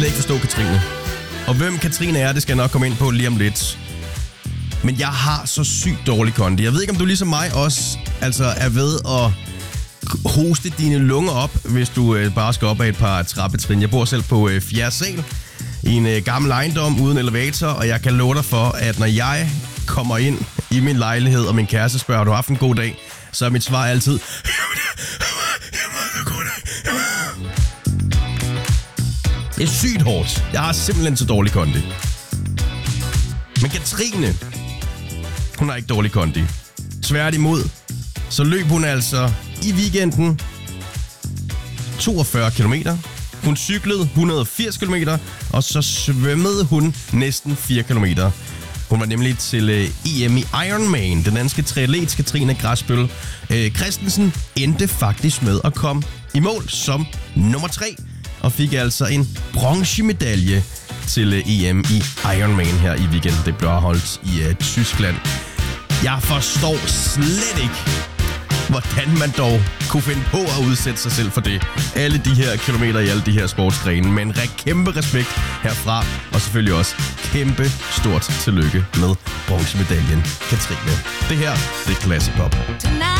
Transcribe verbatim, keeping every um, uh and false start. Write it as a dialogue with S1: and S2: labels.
S1: slet ikke forstå Katrine. Og hvem Katrine er, det skal jeg nok komme ind på lige om lidt. Men jeg har så sygt dårlig kondi. Jeg ved ikke, om du ligesom mig også altså er ved at hoste dine lunger op, hvis du øh, bare skal op ad et par trappetrin. Jeg bor selv på øh, fjerde sal i en øh, gammel ejendom uden elevator, og jeg kan love dig for, at når jeg kommer ind i min lejlighed, og min kæreste spørger, har du haft en god dag? Så er mit svar altid, det er sygt hårdt. Jeg har simpelthen så dårlig kondi. Men Katrine, hun har ikke dårlig kondi. Tværtimod, så løb hun altså i weekenden toogfyrre kilometer. Hun cyklede et hundrede og firs kilometer, og så svømmede hun næsten fire kilometer. Hun var nemlig til øh, E M i Ironman. Den danske triatlet Katrine Græsbøl øh, Christensen endte faktisk med at komme i mål som nummer tre, og fik altså en bronzemedalje til øh, E M i Ironman her i weekenden. Det blev holdt i øh, Tyskland. Jeg forstår slet ikke, hvordan man dog kunne finde på at udsætte sig selv for det. Alle de her kilometer i alle de her sportsgrene. Men kæmpe respekt herfra, og selvfølgelig også kæmpe stort tillykke med bronzemedaljen, Katrine. Det her, det er Classic Pop. Tonight.